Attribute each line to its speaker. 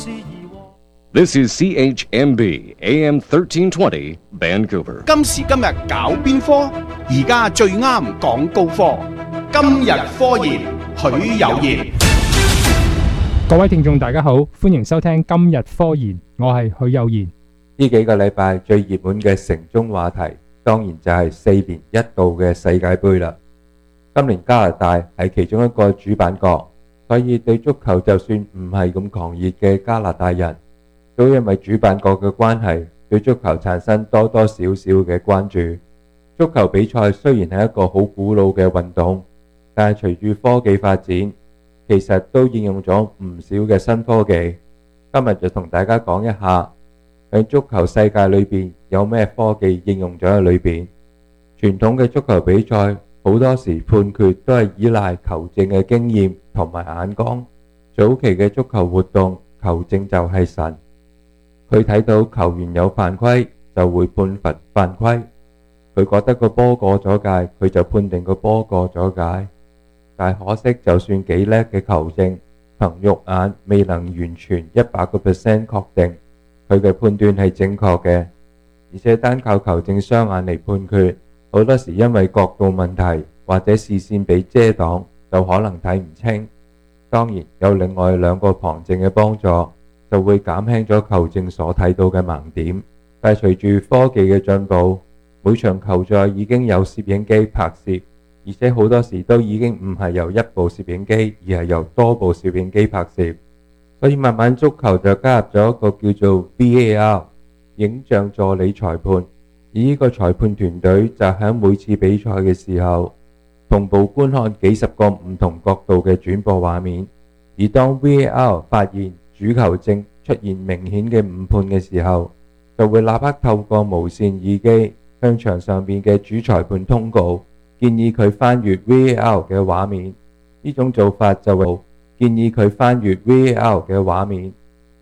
Speaker 1: This is CHMB AM 1320 Vancouver.
Speaker 2: 今時今日搞邊科？而家最啱講高科。今日科研，許有賢。
Speaker 3: 各位聽眾大家好，歡迎收聽今日科研，我係許有賢。
Speaker 4: 呢幾個禮拜最熱門嘅城中話題，當然就係4年一度嘅世界盃啦。今年加拿大係其中一個主辦國，所以對足球就算唔係咁狂熱嘅加拿大人，都因為主辦國嘅關係，對足球產生多多少少嘅關注。足球比賽雖然係一個好古老嘅運動，但係隨住科技發展，其實都應用咗唔少嘅新科技。今日就同大家講一下喺足球世界裏邊有咩科技應用咗喺裏邊。傳統嘅足球比賽好多時判決都係依賴球證嘅經驗同埋眼光。早期嘅足球活動，球證就係神，佢睇到球員有犯規就會判罰犯規，佢覺得個波過咗界，佢就判定個波過咗界。但可惜就算幾叻嘅球證，憑肉眼未能完全100% 確定佢嘅判斷係正確嘅，而且單靠球證雙眼嚟判決，好多時因為角度問題或者視線被遮擋，就可能睇唔清。當然有另外2個旁證嘅幫助，就會減輕咗球證所睇到嘅盲點。但係隨住科技嘅進步，每場球賽已經有攝影機拍攝，而且好多時都已經唔係由1部攝影機，而係由多部攝影機拍攝。所以慢慢足球就加入咗一個叫做 VAR 影像助理裁判，而呢個裁判團隊就喺每次比賽嘅時候同步觀看幾十個唔同角度嘅轉播畫面，而當 VAR 發現主球證出現明顯嘅誤判嘅時候，就會立刻透過無線耳機向場上邊嘅主裁判通告，建議佢翻閱 VAR 嘅畫面。呢種做法就會建議佢翻閱 VAR 嘅畫面，